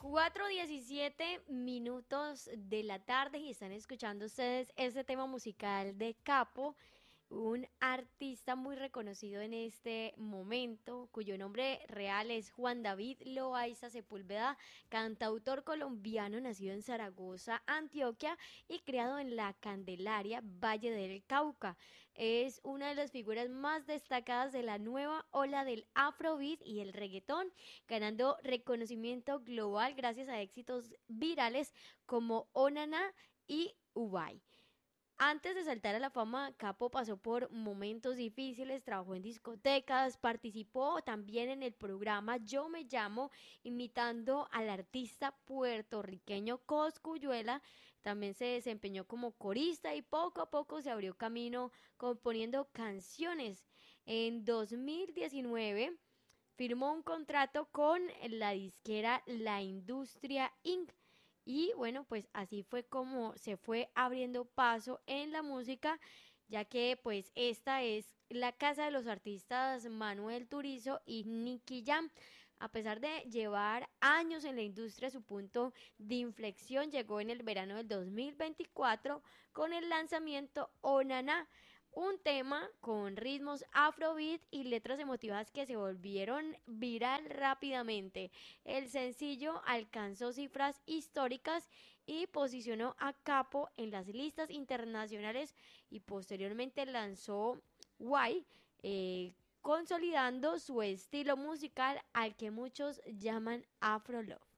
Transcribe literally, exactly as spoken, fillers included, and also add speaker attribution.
Speaker 1: cuatro diecisiete minutos de la tarde y están escuchando ustedes ese tema musical de Capo, un artista muy reconocido en este momento, cuyo nombre real es Juan David Loaiza Sepúlveda, cantautor colombiano nacido en Zaragoza, Antioquia y criado en la Candelaria, Valle del Cauca. Es una de las figuras más destacadas de la nueva ola del afrobeat y el reggaetón, ganando reconocimiento global gracias a éxitos virales como Onana y Ubay. Antes de saltar a la fama, Capo pasó por momentos difíciles, trabajó en discotecas, participó también en el programa Yo Me Llamo, imitando al artista puertorriqueño Cosculluela. También se desempeñó como corista y poco a poco se abrió camino componiendo canciones. En dos mil diecinueve firmó un contrato con la disquera La Industria inc y bueno, pues así fue como se fue abriendo paso en la música, ya que pues esta es la casa de los artistas Manuel Turizo y Nicky Jam. A pesar de llevar años en la industria, su punto de inflexión llegó en el verano del dos mil veinticuatro con el lanzamiento Onana, un tema con ritmos afrobeat y letras emotivas que se volvieron viral rápidamente. El sencillo alcanzó cifras históricas y posicionó a Capo en las listas internacionales y posteriormente lanzó Why, eh, consolidando su estilo musical al que muchos llaman Afro Love.